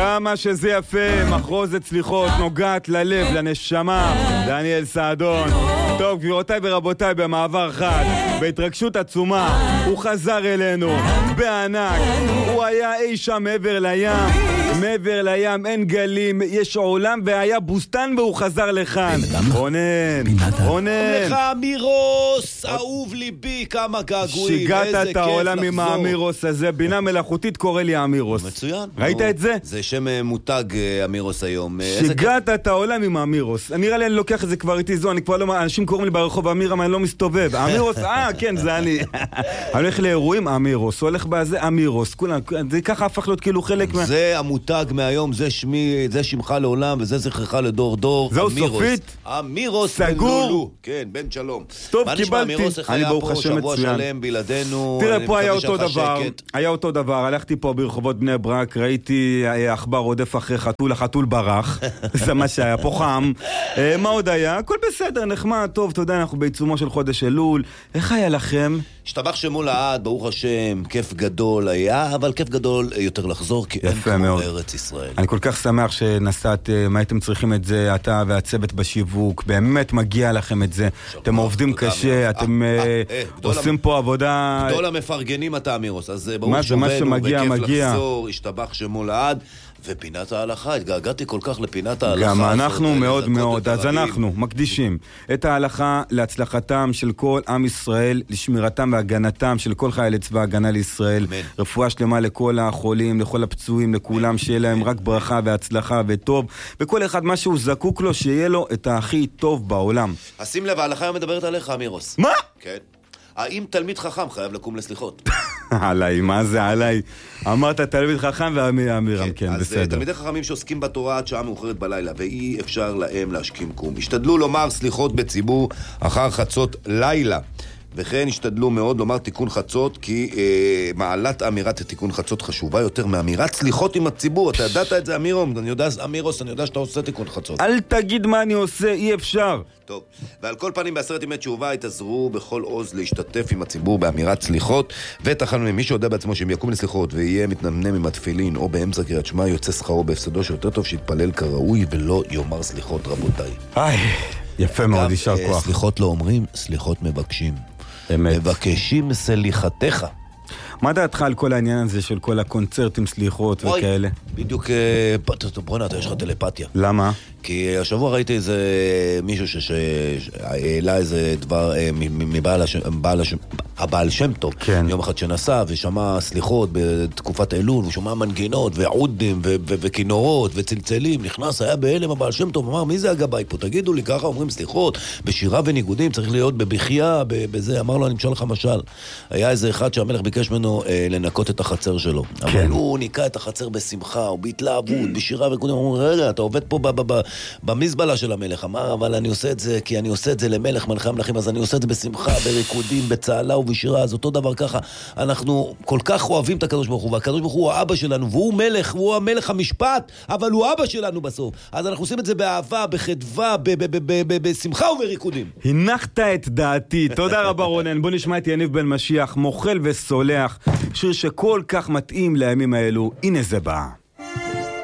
כמה שזה יפה, מחרוזת סליחות נוגעת ללב, לנשמה. דניאל סעדון. טוב, גבירותיי ורבותיי, במעבר חד, בהתרגשות עצומה, הוא חזר אלינו בענק. הוא היה אי שם מעבר לים, מעבר לים אין גלים, יש עולם והיה בוסטן והוא חזר לכאן. רונן לך אמירוס, אהוב ליבי, כמה געגועים. שיגעת את העולם עם האמירוס הזה. בינה מלאכותית קורא לי אמירוס. מצוין. ראית את זה? זה שם מותג אמירוס היום. שיגעת את העולם עם האמירוס. נראה לי אני לוקח את זה כבר איתי זו, אני כבר לא, אנשים קוראים לי ברחוב אמירם, אני לא מסתובב. אמירוס, כן, זה אני. אני הולך לאירועים, אמירוס, הולך בזה, אמירוס. זה ככה הפך להיות כאילו חלק מה... זה המותג מהיום, זה שמי, זה שמך לעולם, וזה זכרך לדור דור. זהו סופית? אמירוס סגור. כן, בן שלום. טוב, קיבלתי. אני ברוך השם מצוין. שבוע שלם בלעדינו. תראה, פה היה אותו דבר. היה אותו דבר. הלכתי פה ברחובות בני ברק, ראיתי עכבר רודף אחרי חתול, החתול ברח. זה מה שהיה, פה חם. מה עוד היה? הכל בסדר, נחמד, טוב, אתה יודע, אנחנו בעיצומו של חודש אלול. איך היה לכם? השתבח שמו לעד, ברוך השם, כיף גדול היה, אבל כיף גדול יותר לחזור, כי אין כמו ארץ ישראל. אני כל כך שמח שנסעתם, הייתם צריכים את זה, אתה והצוות בשיווק, באמת מגיע לכם את זה. אתם עובדים קשה, אתם עושים פה עבודה... גדול המפרגנים אתה אמירוס, אז ברוך שובנו, וכיף לחזור, השתבח שמו לעד. ופינת ההלכה, התגעגעתי כל כך לפינת ההלכה. גם אנחנו מאוד מאוד, אז אנחנו מקדישים את ההלכה להצלחתם של כל עם ישראל, לשמירתם והגנתם של כל חיילי צבא הגנה לישראל. רפואה שלמה לכל החולים, לכל הפצועים, לכולם, שיהיה להם רק ברכה והצלחה וטוב, וכל אחד מה שהוא זקוק לו, שיהיה לו את הכי טוב בעולם. שים לב, ההלכה היום מדברת עליך, אמירוס. מה? כן. האם תלמיד חכם חייב לקום לסליחות? עליי, מה זה עליי? אמרת תלמיד חכם ואמירם, כן, בסדר. אז תלמידי חכמים שעוסקים בתורה עד שעה מאוחרת בלילה, ואי אפשר להם להשכים קום. השתדלו לומר סליחות בציבור אחר חצות לילה. וכן השתדלו מאוד לומר תיקון חצות, כי מעלת אמירת תיקון חצות חשובה יותר מאמירת סליחות עם הציבור. אתה ידעת את זה, אמירוס, אני יודע שאתה עושה תיקון חצות. אל תגיד מה אני עושה, אי אפשר. טוב, ועל כל פנים בעשרת ימי תשובה התעזרו בכל עוז להשתתף עם הציבור באמירת סליחות, ותחלנו ממי שיודע בעצמו שאם יקום לסליחות ויהיה מתנמנם עם התפילין או באמצע קריאת שמע, יוצא שכרו בהפסדו, שיותר טוב שיתפלל כראוי ולא יאמר סליחות, רבותיי. יפה מאוד, יישר כוח. סליחות לא אומרים, סליחות מבקשים. מבקשים סליחתך. מה דעתך על כל העניין הזה של כל הקונצרטים, סליחות וכאלה? בדיוק, ברונה, אתה יש לך טלפתיה. למה? כי השבוע ראיתי איזה מישהו שהעלה איזה דבר הבעל שם טוב. כן. יום אחד שנסע ושמע סליחות בתקופת אלול, ושמע מנגינות ועודים וכינורות וצלצלים, נכנס, היה בהלם הבעל שם טוב, אמר, מי זה הגבאי פה? תגידו לי, ככה אומרים סליחות, בשירה וניגודים צריך להיות בבכייה, בזה. אמר לו, אני משל לך משל. היה איזה אחד שהמלך ביקש ממנו לנקות את החצר שלו. כן. אבל הוא ניקה את החצר בשמחה, או בהתלהבות, בשירה וניקודים. הוא אומר, רגע, אתה עובד פה במזבלה של המלך. אמר, אבל אני עושה את זה, כי אני עושה את זה למלך מלכי המלכים, אז אני עושה את זה בשמחה, בריקודים, בצהלה ובשירה. אז אותו דבר ככה. אנחנו כל כך אוהבים את הקדוש ברוך הוא, והקדוש ברוך הוא האבא שלנו, והוא מלך, והוא המלך המשפט, אבל הוא אבא שלנו בסוף. אז אנחנו עושים את זה באהבה, בחדווה, בשמחה ובריקודים. הנחת את דעתי. תודה רבה רונן. בוא נשמע את יניב בן משיח, מוחל וסולח, שיר שכל כך מתאים לימים האלו. הנה זה בא.